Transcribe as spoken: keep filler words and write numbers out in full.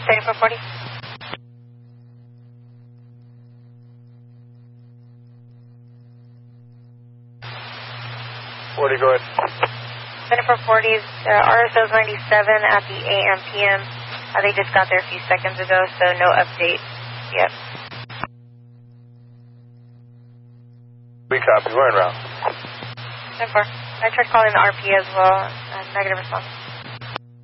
seventy-four forty. forty, go ahead. seventy-four forty, uh, R S O's ninety-seven at the A M P M. Uh, they just got there a few seconds ago, so no update yet. We copy, we're en route. ten four. I tried calling the R P as well. Uh, negative response.